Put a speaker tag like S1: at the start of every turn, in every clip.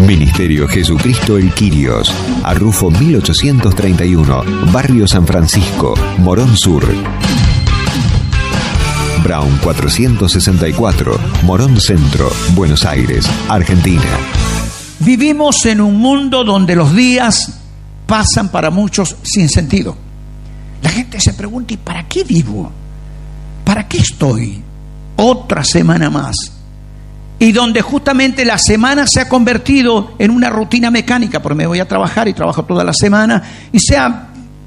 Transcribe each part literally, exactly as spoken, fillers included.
S1: Ministerio Jesucristo el Quirios, Arrufo mil ochocientos treinta y uno, Barrio San Francisco, Morón Sur. Brown cuatrocientos sesenta y cuatro, Morón Centro, Buenos Aires, Argentina.
S2: Vivimos en un mundo donde los días pasan para muchos sin sentido. La gente se pregunta, ¿y para qué vivo? ¿Para qué estoy? Otra semana más. Y donde justamente la semana se ha convertido en una rutina mecánica, porque me voy a trabajar y trabajo toda la semana, y sea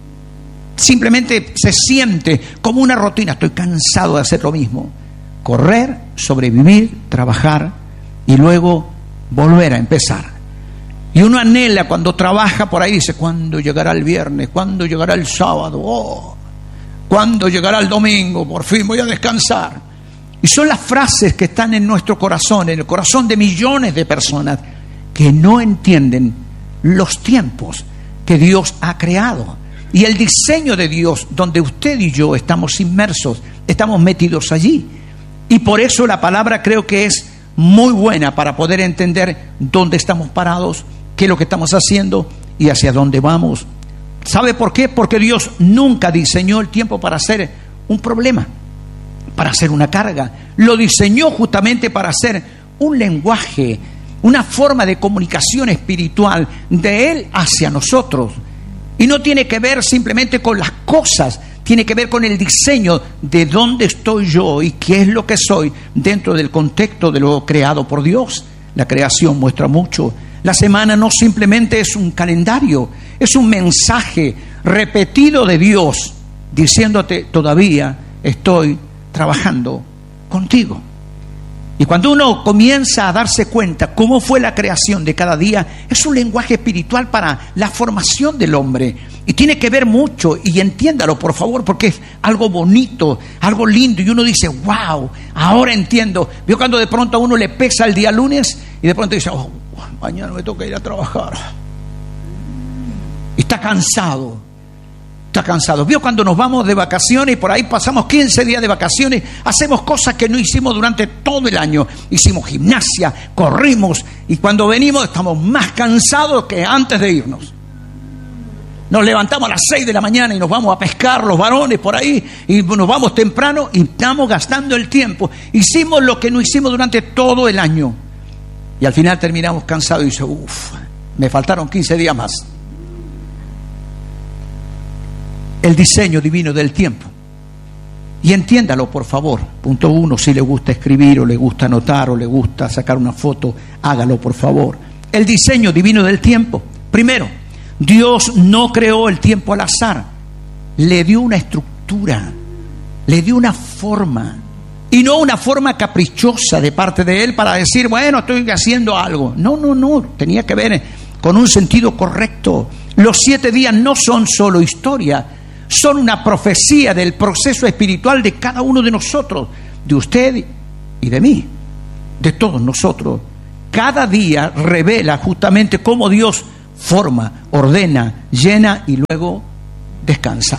S2: simplemente se siente como una rutina. Estoy cansado de hacer lo mismo. Correr, sobrevivir, trabajar y luego volver a empezar. Y uno anhela cuando trabaja por ahí, dice, ¿cuándo llegará el viernes? ¿Cuándo llegará el sábado? Oh, ¿cuándo llegará el domingo? Por fin voy a descansar. Y son las frases que están en nuestro corazón, en el corazón de millones de personas que no entienden los tiempos que Dios ha creado. Y el diseño de Dios, donde usted y yo estamos inmersos, estamos metidos allí. Y por eso la palabra creo que es muy buena para poder entender dónde estamos parados, qué es lo que estamos haciendo y hacia dónde vamos. ¿Sabe por qué? Porque Dios nunca diseñó el tiempo para ser un problema, para ser una carga. Lo diseñó justamente para ser un lenguaje, una forma de comunicación espiritual de Él hacia nosotros. Y no tiene que ver simplemente con las cosas, tiene que ver con el diseño de dónde estoy yo y qué es lo que soy dentro del contexto de lo creado por Dios. La creación muestra mucho. La semana no simplemente es un calendario, es un mensaje repetido de Dios diciéndote, todavía estoy trabajando contigo. Y cuando uno comienza a darse cuenta cómo fue la creación de cada día, es un lenguaje espiritual para la formación del hombre. Y tiene que ver mucho, y entiéndalo por favor, porque es algo bonito, algo lindo. Y uno dice, wow, ahora entiendo. Vio cuando de pronto a uno le pesa el día lunes y de pronto dice, oh, mañana me toca ir a trabajar. Y está cansado. Está cansado. Vio cuando nos vamos de vacaciones y por ahí pasamos quince días de vacaciones, hacemos cosas que no hicimos durante todo el año. Hicimos gimnasia, corrimos y cuando venimos estamos más cansados que antes de irnos. Nos levantamos a las seis de la mañana y nos vamos a pescar los varones por ahí y nos vamos temprano y estamos gastando el tiempo. Hicimos lo que no hicimos durante todo el año y al final terminamos cansados y dice, uff, me faltaron quince días más. El diseño divino del tiempo. Y entiéndalo, por favor. Punto uno, si le gusta escribir o le gusta anotar o le gusta sacar una foto, hágalo, por favor. El diseño divino del tiempo. Primero, Dios no creó el tiempo al azar. Le dio una estructura, le dio una forma. Y no una forma caprichosa de parte de Él para decir, bueno, estoy haciendo algo. No, no, no. Tenía que ver con un sentido correcto. Los siete días no son solo historia. Son una profecía del proceso espiritual de cada uno de nosotros, de usted y de mí, de todos nosotros. Cada día revela justamente cómo Dios forma, ordena, llena y luego descansa.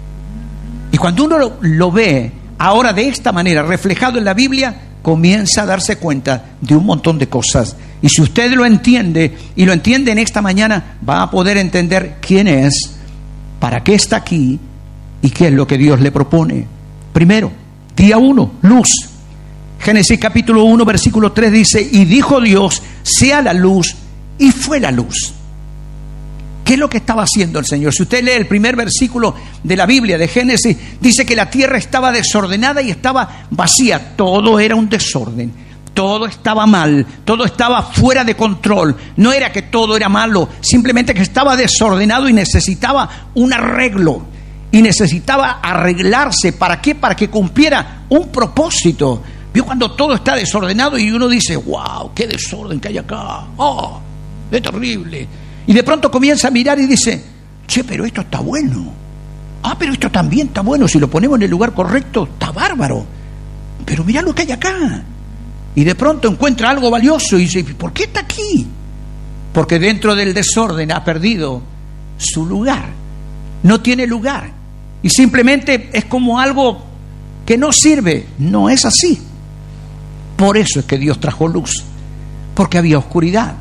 S2: Y cuando uno lo, lo ve ahora de esta manera, reflejado en la Biblia, comienza a darse cuenta de un montón de cosas. Y si usted lo entiende, y lo entiende en esta mañana, va a poder entender quién es, para qué está aquí y qué es lo que Dios le propone. Primero, día uno, luz. Génesis capítulo uno, versículo tres dice, y dijo Dios, sea la luz, y fue la luz. ¿Qué es lo que estaba haciendo el Señor? Si usted lee el primer versículo de la Biblia, de Génesis, dice que la tierra estaba desordenada y estaba vacía. Todo era un desorden. Todo estaba mal, todo estaba fuera de control. No era que todo era malo, simplemente que estaba desordenado y necesitaba un arreglo. Y necesitaba arreglarse. ¿Para qué? Para que cumpliera un propósito. ¿Vio cuando todo está desordenado y uno dice, wow, qué desorden que hay acá? Oh, es terrible. Y de pronto comienza a mirar y dice, che, pero esto está bueno. Ah, pero esto también está bueno. Si lo ponemos en el lugar correcto, está bárbaro. Pero mirá lo que hay acá. Y de pronto encuentra algo valioso y dice, ¿por qué está aquí? Porque dentro del desorden ha perdido su lugar. No tiene lugar. Y simplemente es como algo que no sirve. No es así. Por eso es que Dios trajo luz. Porque había oscuridad.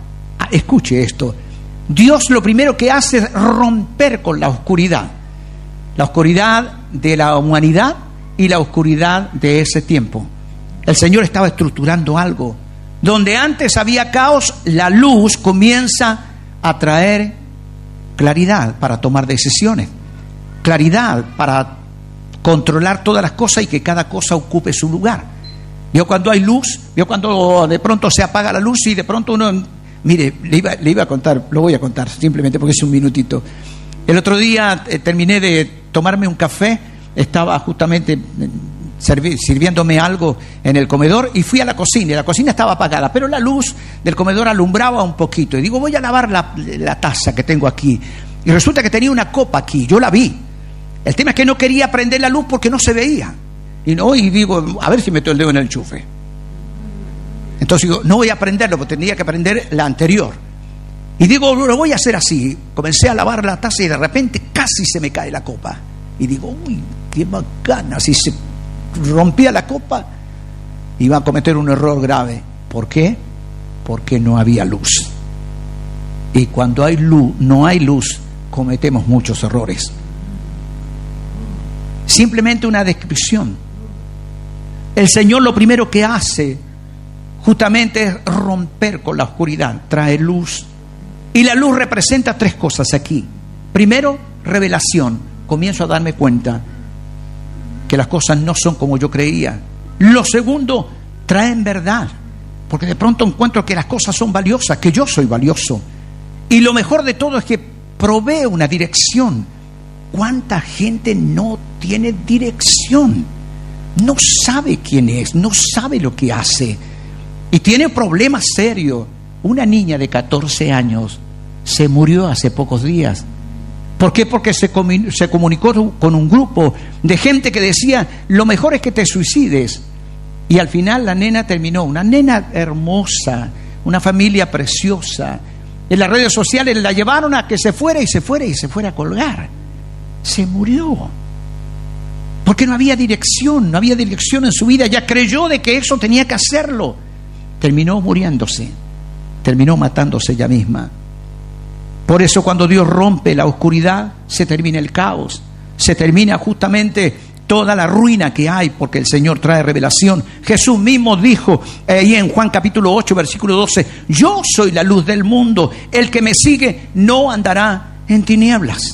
S2: escuche esto, Dios lo primero que hace es romper con la oscuridad, la oscuridad de la humanidad y la oscuridad de ese tiempo. El Señor estaba estructurando algo. Donde antes había caos, la luz comienza a traer claridad para tomar decisiones, claridad para controlar todas las cosas y que cada cosa ocupe su lugar. Vio cuando hay luz, vio cuando de pronto se apaga la luz y de pronto uno, mire, le iba, le iba a contar, lo voy a contar simplemente porque es un minutito. El otro día eh, terminé de tomarme un café, estaba justamente servi- sirviéndome algo en el comedor y fui a la cocina y la cocina estaba apagada, pero la luz del comedor alumbraba un poquito y digo, voy a lavar la, la taza que tengo aquí y resulta que tenía una copa aquí, yo la vi. El tema es que no quería prender la luz porque no se veía. Y no, y digo, a ver si meto el dedo en el enchufe. Entonces digo, no voy a prenderlo porque tendría que prender la anterior. Y digo, lo voy a hacer así. Comencé a lavar la taza y de repente casi se me cae la copa. Y digo, uy, qué bacana. Si se rompía la copa, iba a cometer un error grave. ¿Por qué? Porque no había luz. Y cuando hay luz, no hay luz, cometemos muchos errores. Simplemente una descripción. El Señor lo primero que hace justamente es romper con la oscuridad, trae luz. Y la luz representa tres cosas aquí. Primero, revelación. Comienzo a darme cuenta que las cosas no son como yo creía. Lo segundo, traen verdad, porque de pronto encuentro que las cosas son valiosas, que yo soy valioso. Y lo mejor de todo es que provee una dirección. ¿Cuánta gente no tiene dirección? No sabe quién es, no sabe lo que hace y tiene problemas serios. Una niña de catorce años se murió hace pocos días. ¿Por qué? Porque se, comun- se comunicó con un grupo de gente que decía, lo mejor es que te suicides. Y al final la nena terminó, una nena hermosa, una familia preciosa. En las redes sociales la llevaron a que se fuera y se fuera y se fuera a colgar. Se murió. Porque no había dirección, no había dirección en su vida. Ya creyó de que eso tenía que hacerlo. Terminó muriéndose, terminó matándose ella misma. Por eso cuando Dios rompe la oscuridad, se termina el caos, se termina justamente toda la ruina que hay, porque el Señor trae revelación. Jesús mismo dijo ahí en Juan capítulo ocho, versículo doce, yo soy la luz del mundo, el que me sigue no andará en tinieblas.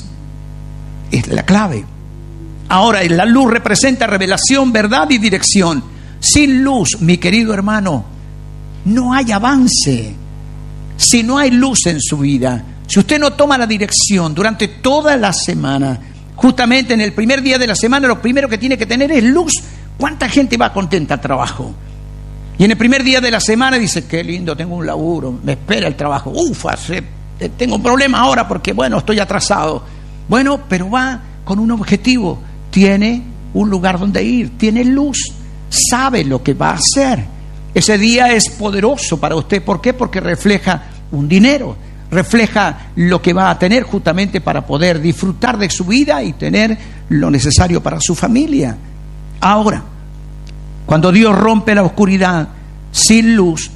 S2: Es la clave. Ahora, la luz representa revelación, verdad y dirección. Sin luz, mi querido hermano, no hay avance. Si no hay luz en su vida, si usted no toma la dirección durante toda la semana, justamente en el primer día de la semana, lo primero que tiene que tener es luz. ¿Cuánta gente va contenta al trabajo? Y en el primer día de la semana dice, qué lindo, tengo un laburo, me espera el trabajo. Ufa, tengo un problema ahora porque, bueno, estoy atrasado. Bueno, pero va con un objetivo, tiene un lugar donde ir, tiene luz, sabe lo que va a hacer. Ese día es poderoso para usted. ¿Por qué? Porque refleja un dinero, refleja lo que va a tener justamente para poder disfrutar de su vida y tener lo necesario para su familia. Ahora, cuando Dios rompe la oscuridad sin luz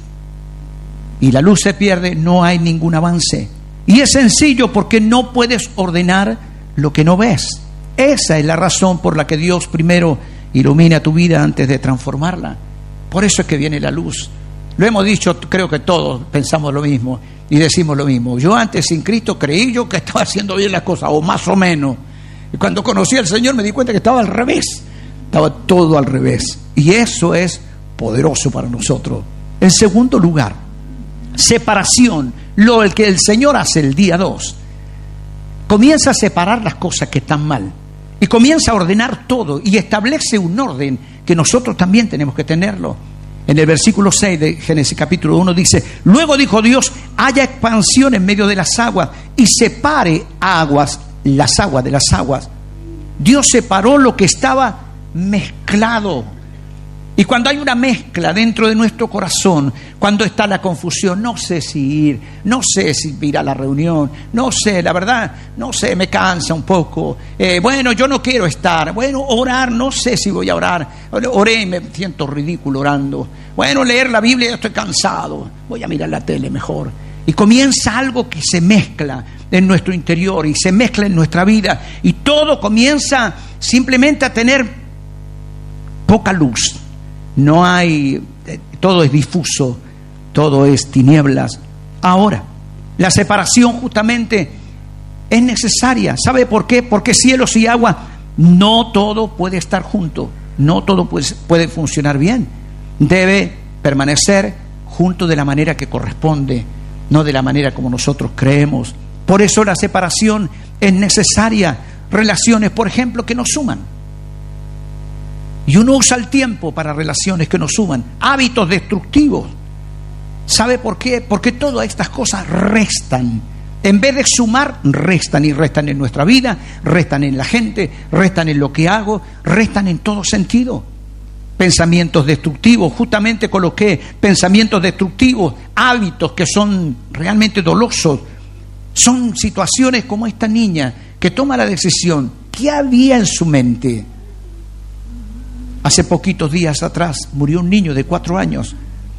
S2: y la luz se pierde, no hay ningún avance. Y es sencillo porque no puedes ordenar lo que no ves. Esa es la razón por la que Dios primero ilumina tu vida antes de transformarla. Por eso es que viene la luz. Lo hemos dicho, creo que todos pensamos lo mismo y decimos lo mismo. Yo antes sin Cristo creí yo que estaba haciendo bien las cosas, o más o menos. Y cuando conocí al Señor me di cuenta que estaba al revés. Estaba todo al revés. Y eso es poderoso para nosotros. En segundo lugar, separación. Lo el que el Señor hace el día dos. Comienza a separar las cosas que están mal. Y comienza a ordenar todo. Y establece un orden que nosotros también tenemos que tenerlo. En el versículo seis de Génesis capítulo uno dice, luego dijo Dios, haya expansión en medio de las aguas y separe aguas, las aguas de las aguas. Dios separó lo que estaba mezclado. Y cuando hay una mezcla dentro de nuestro corazón, cuando está la confusión, no sé si ir, no sé si ir a la reunión, no sé, la verdad, no sé, me cansa un poco. Eh, bueno, yo no quiero estar. Bueno, orar, no sé si voy a orar. Oré y me siento ridículo orando. Bueno, leer la Biblia, ya estoy cansado. Voy a mirar la tele mejor. Y comienza algo que se mezcla en nuestro interior y se mezcla en nuestra vida. Y todo comienza simplemente a tener poca luz. No hay, todo es difuso, todo es tinieblas. Ahora, la separación justamente es necesaria. ¿Sabe por qué? Porque cielos y agua, no todo puede estar junto. No todo puede, puede funcionar bien. Debe permanecer junto de la manera que corresponde, no de la manera como nosotros creemos. Por eso la separación es necesaria. Relaciones, por ejemplo, que nos suman. Y uno usa el tiempo para relaciones que nos suman. Hábitos destructivos. ¿Sabe por qué? Porque todas estas cosas restan. En vez de sumar, restan, y restan en nuestra vida, restan en la gente, restan en lo que hago, restan en todo sentido. Pensamientos destructivos, justamente coloqué pensamientos destructivos, hábitos que son realmente dolosos. Son situaciones como esta niña que toma la decisión. ¿Qué había en su mente? Hace poquitos días atrás murió un niño de cuatro años.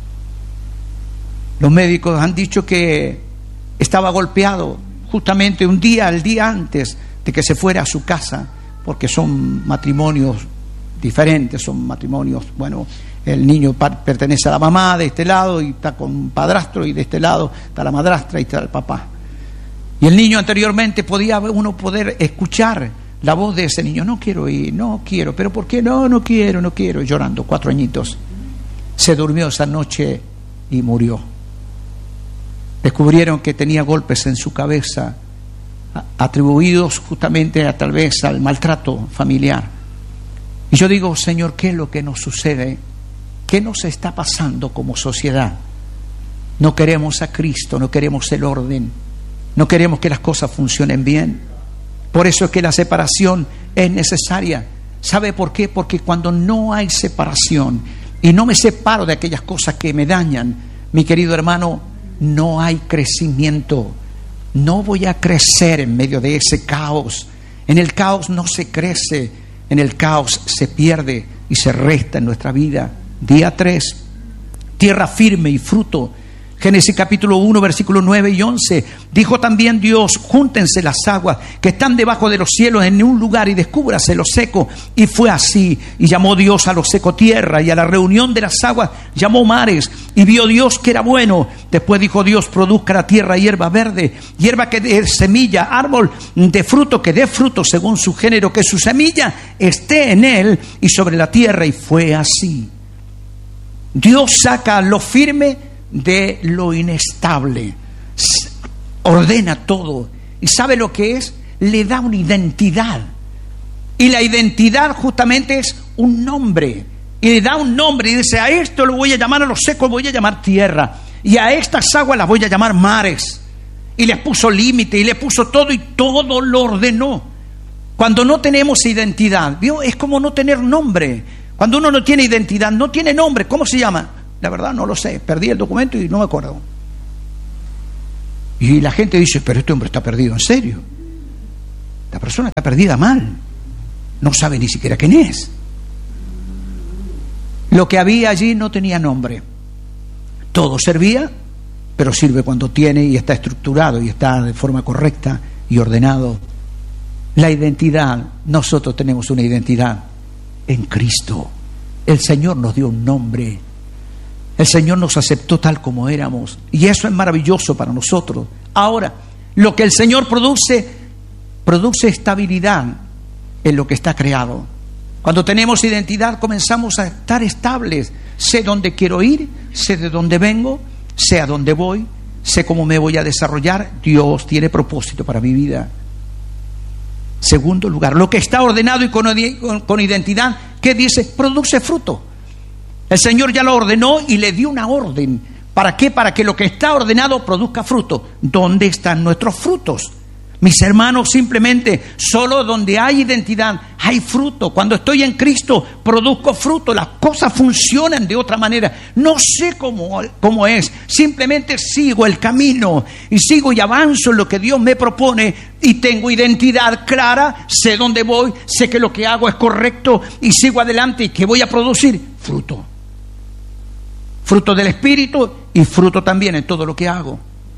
S2: Los médicos han dicho que estaba golpeado justamente un día, el día antes de que se fuera a su casa, porque son matrimonios diferentes, son matrimonios, bueno, el niño pertenece a la mamá de este lado y está con un padrastro, y de este lado está la madrastra y está el papá. Y el niño anteriormente podía uno poder escuchar la voz de ese niño: no quiero ir, no quiero, pero ¿por qué no? No quiero, no quiero, llorando, cuatro añitos. Se durmió esa noche y murió. Descubrieron que tenía golpes en su cabeza, atribuidos justamente a tal vez al maltrato familiar. Y yo digo: Señor, ¿qué es lo que nos sucede? ¿Qué nos está pasando como sociedad? No queremos a Cristo, no queremos el orden, no queremos que las cosas funcionen bien. Por eso es que la separación es necesaria. ¿Sabe por qué? Porque cuando no hay separación y no me separo de aquellas cosas que me dañan, mi querido hermano, no hay crecimiento. No voy a crecer en medio de ese caos. En el caos no se crece, en el caos se pierde y se resta en nuestra vida. Día tres, tierra firme y fruto. Génesis capítulo uno, versículos nueve y once. Dijo también Dios: júntense las aguas que están debajo de los cielos en un lugar y descúbrase lo seco. Y fue así. Y llamó Dios a lo seco tierra, y a la reunión de las aguas llamó mares. Y vio Dios que era bueno. Después dijo Dios: produzca la tierra hierba verde, hierba que dé semilla, árbol de fruto que dé fruto según su género, que su semilla esté en él y sobre la tierra. Y fue así. Dios saca lo firme de lo inestable, ordena todo. ¿Y sabe lo que es? Le da una identidad. Y la identidad justamente es un nombre. Y le da un nombre y dice: a esto lo voy a llamar, a lo seco lo voy a llamar tierra, y a estas aguas las voy a llamar mares. Y les puso límite y le puso todo, y todo lo ordenó. Cuando no tenemos identidad, ¿vio? Es como no tener nombre. Cuando uno no tiene identidad, no tiene nombre. ¿Cómo se llama? La verdad no lo sé, perdí el documento y no me acuerdo. Y la gente dice: pero este hombre está perdido, en serio. La persona está perdida mal, no sabe ni siquiera quién es. Lo que había allí no tenía nombre. Todo servía, pero sirve cuando tiene y está estructurado y está de forma correcta y ordenado. La identidad, nosotros tenemos una identidad en Cristo. El Señor nos dio un nombre. El Señor nos aceptó tal como éramos, y eso es maravilloso para nosotros. Ahora, lo que el Señor produce, produce estabilidad en lo que está creado. Cuando tenemos identidad, comenzamos a estar estables. Sé dónde quiero ir, sé de dónde vengo, sé a dónde voy, sé cómo me voy a desarrollar. Dios tiene propósito para mi vida. Segundo lugar, lo que está ordenado y con, con, con identidad, ¿qué dice? Produce fruto. El Señor ya lo ordenó y le dio una orden. ¿Para qué? Para que lo que está ordenado produzca fruto. ¿Dónde están nuestros frutos? Mis hermanos, simplemente solo donde hay identidad hay fruto. Cuando estoy en Cristo produzco fruto. Las cosas funcionan de otra manera. No sé cómo, cómo es. Simplemente sigo el camino y sigo y avanzo en lo que Dios me propone, y tengo identidad clara. Sé dónde voy, sé que lo que hago es correcto y sigo adelante. ¿Y que voy a producir? Fruto. Fruto del Espíritu y fruto también en todo lo que hago.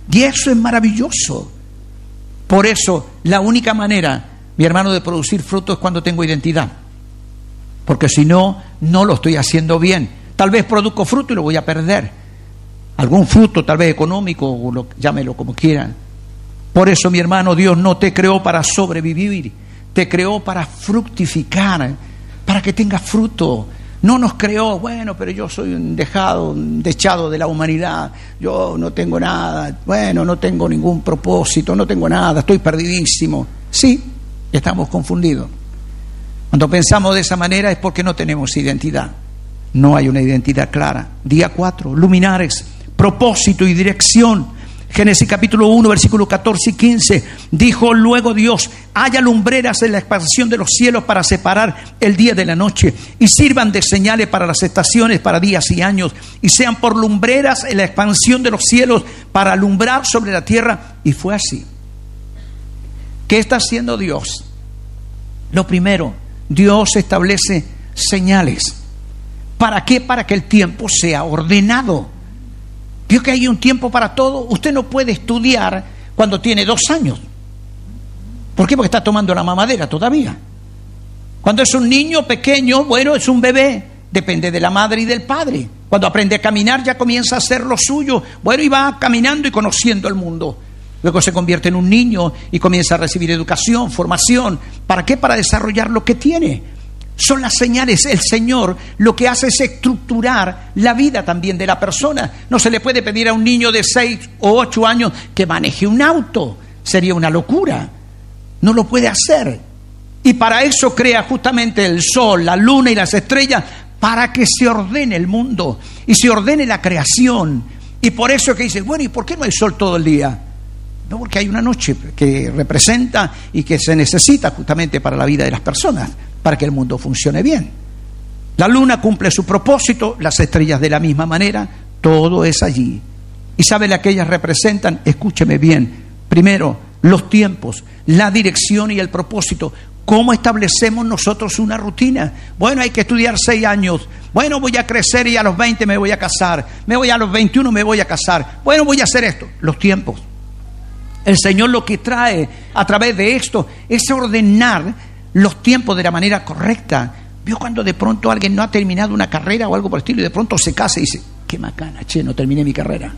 S2: Y eso es maravilloso. Por eso, la única manera, mi hermano, de producir fruto es cuando tengo identidad. Porque si no, no lo estoy haciendo bien. Tal vez produzco fruto y lo voy a perder. Algún fruto, tal vez económico, o lo, llámelo como quieran. Por eso, mi hermano, Dios no te creó para sobrevivir. Te creó para fructificar, para que tengas fruto. No nos creó, bueno, pero yo soy un dejado, un dechado de la humanidad. Yo no tengo nada. Bueno, no tengo ningún propósito, no tengo nada, estoy perdidísimo. Sí, estamos confundidos. Cuando pensamos de esa manera es porque no tenemos identidad. No hay una identidad clara. Día cuatro, luminares, propósito y dirección. Génesis capítulo uno, versículos catorce y quince. Dijo luego Dios: haya lumbreras en la expansión de los cielos para separar el día de la noche, y sirvan de señales para las estaciones, para días y años, y sean por lumbreras en la expansión de los cielos para alumbrar sobre la tierra. Y fue así. ¿Qué está haciendo Dios? Lo primero, Dios establece señales. ¿Para qué? Para que el tiempo sea ordenado. ¿Vio que hay un tiempo para todo? Usted no puede estudiar cuando tiene dos años. ¿Por qué? Porque está tomando la mamadera todavía. Cuando es un niño pequeño, bueno, es un bebé. Depende de la madre y del padre. Cuando aprende a caminar ya comienza a hacer lo suyo. Bueno, y va caminando y conociendo el mundo. Luego se convierte en un niño y comienza a recibir educación, formación. ¿Para qué? Para desarrollar lo que tiene. Son las señales. El Señor lo que hace es estructurar la vida también de la persona. No se le puede pedir a un niño de seis o ocho años que maneje un auto. Sería una locura. No lo puede hacer. Y para eso crea justamente el sol, la luna y las estrellas, para que se ordene el mundo y se ordene la creación. Y por eso es que dice, bueno, ¿y por qué no hay sol todo el día? No, porque hay una noche que representa y que se necesita justamente para la vida de las personas, para que el mundo funcione bien. La luna cumple su propósito, las estrellas de la misma manera, todo es allí. ¿Y sabe la que ellas representan? Escúcheme bien. Primero, los tiempos, la dirección y el propósito. ¿Cómo establecemos nosotros una rutina? Bueno, hay que estudiar seis años. Bueno, voy a crecer y a los veinte me voy a casar. Me voy a los veintiuno me voy a casar. Bueno, voy a hacer esto. Los tiempos. El Señor lo que trae a través de esto es ordenar los tiempos de la manera correcta. ¿Vio cuando de pronto alguien no ha terminado una carrera o algo por el estilo y de pronto se casa y dice, qué macana, che, no terminé mi carrera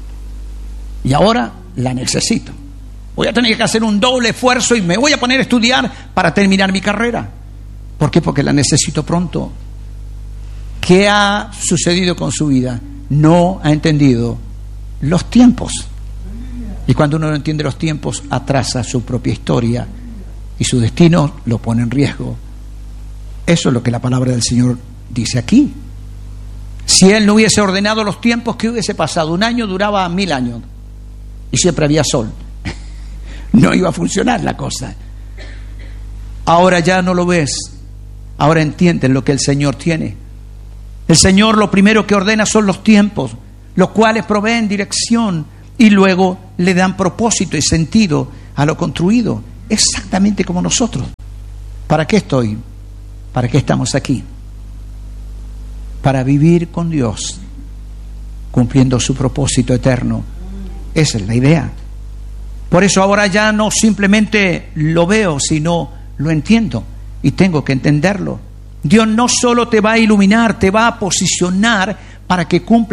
S2: y ahora la necesito? Voy a tener que hacer un doble esfuerzo y me voy a poner a estudiar para terminar mi carrera. ¿Por qué? Porque la necesito pronto. ¿Qué ha sucedido con su vida? No ha entendido los tiempos. Y cuando uno no entiende los tiempos, atrasa su propia historia y su destino lo pone en riesgo. Eso es lo que la palabra del Señor dice aquí. Si Él no hubiese ordenado los tiempos, ¿qué hubiese pasado? Un año duraba mil años y siempre había sol. No iba a funcionar la cosa. Ahora ya no lo ves. Ahora entienden lo que el Señor tiene. El Señor lo primero que ordena son los tiempos, los cuales proveen dirección y luego le dan propósito y sentido a lo construido, exactamente como nosotros. ¿Para qué estoy? ¿Para qué estamos aquí? Para vivir con Dios, cumpliendo su propósito eterno. Esa es la idea. Por eso ahora ya no simplemente lo veo, sino lo entiendo y tengo que entenderlo. Dios no solo te va a iluminar, te va a posicionar para que cumpla